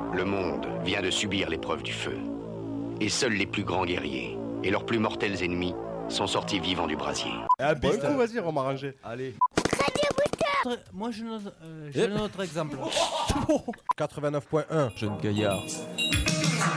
Le monde vient de subir l'épreuve du feu. Et seuls les plus grands guerriers et leurs plus mortels ennemis sont sortis vivants du brasier. Bon, du coup, vas-y, on m'a rangé. Allez. Moi, j'ai un autre exemple. 89.1. Jeune gaillard.